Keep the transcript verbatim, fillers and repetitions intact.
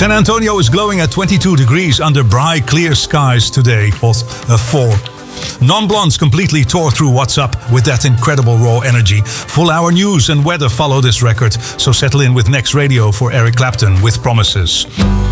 San Antonio is glowing at twenty-two degrees under bright, clear skies today, of uh, four. Non-Blondes completely tore through What's Up with that incredible raw energy. Full hour news and weather follow this record, so settle in with Next Radio for Eric Clapton with Promises.